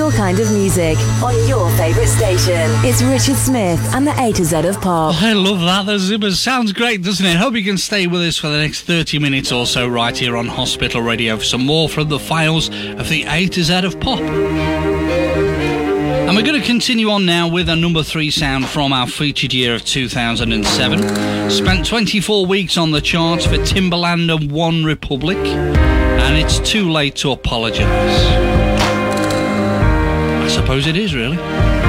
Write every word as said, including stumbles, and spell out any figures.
your kind of music on your favourite station. It's Richard Smith and the A to Z of Pop. I love that. The Zippers sounds great, doesn't it? Hope you can stay with us for the next thirty minutes or so right here on Hospital Radio for some more from the files of the A to Z of Pop. And we're going to continue on now with a number three sound from our featured year of two thousand seven. Spent twenty-four weeks on the charts for Timbaland and One Republic. And it's Too Late to Apologise. I suppose it is, really.